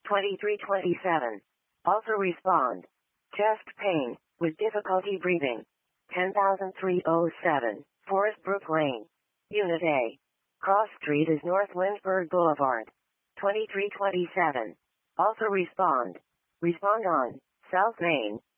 2327. Also respond. Chest pain, with difficulty breathing. 10307. Forest Brook Lane. Unit A. Cross Street is North Lynchburg Boulevard. 2327. Also respond. Respond on South Main,